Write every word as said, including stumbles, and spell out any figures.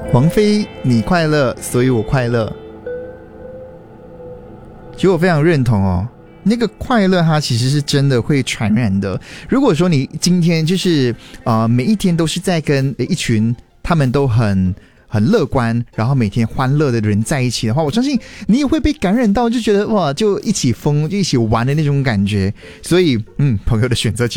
王菲，你快乐，所以我快乐。其实我非常认同哦，那个快乐它其实是真的会传染的。如果说你今天就是呃每一天都是在跟一群他们都很很乐观，然后每天欢乐的人在一起的话，我相信你也会被感染到，就觉得哇，就一起疯，就一起玩的那种感觉。所以，嗯，朋友的选择其实